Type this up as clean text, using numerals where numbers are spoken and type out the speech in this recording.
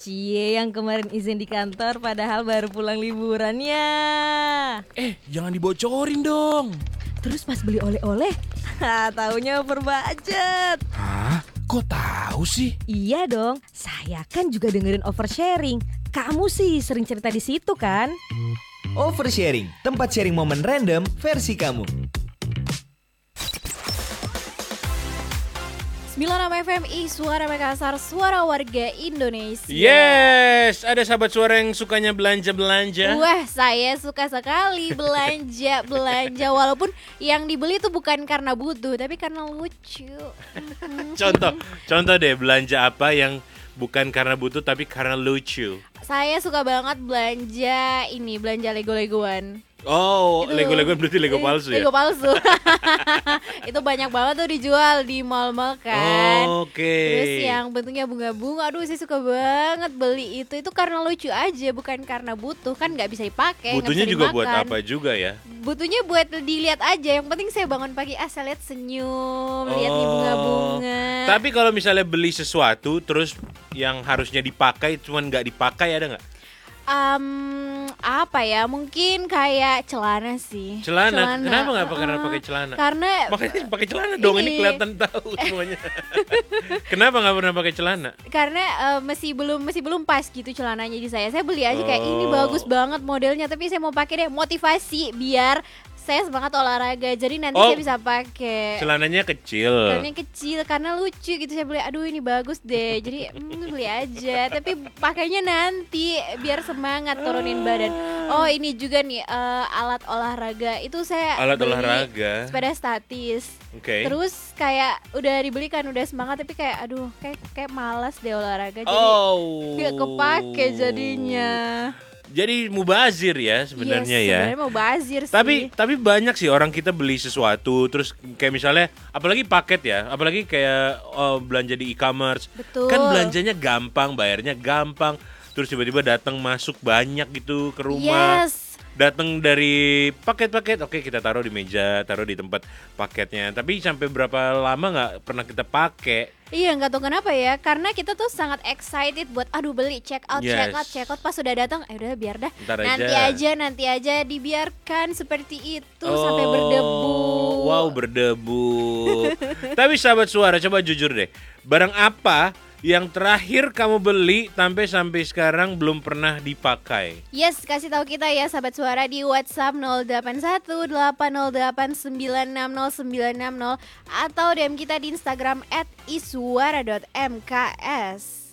Cie yang kemarin izin di kantor padahal baru pulang liburannya. Jangan dibocorin dong. Terus pas beli oleh-oleh, taunya over budget. Hah? Kok tahu sih? Iya dong, saya kan juga dengerin oversharing. Kamu sih sering cerita di situ kan? Oversharing, tempat sharing momen random versi kamu. 96 FMI, Suara Makassar, suara warga Indonesia. Yes, ada sahabat suara yang sukanya belanja-belanja. Wah, saya suka sekali belanja walaupun yang dibeli itu bukan karena butuh, tapi karena lucu. Contoh deh, belanja apa yang bukan karena butuh tapi karena lucu. Saya suka banget belanja Lego-Legoan. Oh, Itu. Lego-Legoan berarti Lego palsu ya? Lego palsu. Itu banyak banget tuh dijual di mall-mall kan. Oke. Terus yang bentuknya bunga-bunga, aduh saya suka banget beli itu karena lucu aja, bukan karena butuh, kan nggak bisa dipakai. Butuhnya nggak bisa juga dimakan. buat apa juga ya? Butuhnya buat dilihat aja. Yang penting saya bangun pagi, saya lihat senyum, lihat nih bunga-bunga. Tapi kalau misalnya beli sesuatu terus yang harusnya dipakai cuman nggak dipakai, ada nggak? Apa ya? Mungkin kayak celana sih. Celana. Kenapa nggak pakai celana? Karena Makanya pakai celana dong, ini kelihatan tahu semuanya. Kenapa nggak pernah pakai celana? karena masih belum pas gitu celananya di saya. Saya beli aja kayak ini bagus banget modelnya, tapi saya mau pakai deh motivasi biar saya semangat olahraga. Jadi nanti saya bisa pakai. Celananya kecil. Celananya kecil karena lucu gitu, saya beli. Aduh ini bagus deh. Jadi beli aja. Tapi pakainya nanti biar semangat turunin badan. Oh ini juga nih alat olahraga. Itu saya Alat beli olahraga. sepeda statis. Oke. Terus kayak udah dibeli kan, udah semangat, tapi kayak aduh kayak malas deh olahraga. Jadi nggak kepake jadinya. Jadi mubazir ya sebenarnya ya. Sebenarnya mau bazir sih. Tapi banyak sih orang kita beli sesuatu terus kayak misalnya apalagi paket ya, apalagi kayak belanja di e-commerce. Betul. Kan belanjanya gampang, bayarnya gampang. Terus tiba-tiba datang masuk banyak gitu ke rumah. Yes. Datang dari paket-paket, oke kita taruh di meja, taruh di tempat paketnya. Tapi sampai berapa lama nggak pernah kita pakai? Iya, nggak tahu kenapa ya, karena kita tuh sangat excited buat beli, check out, pas sudah datang, udah biar dah, Ntar nanti aja dibiarkan seperti itu sampai berdebu. Wow, berdebu. Tapi sahabat suara, coba jujur deh, barang apa yang terakhir kamu beli sampai sekarang belum pernah dipakai? Yes, kasih tahu kita ya sahabat suara di WhatsApp 081809600960 atau DM kita di Instagram @isuara.mks.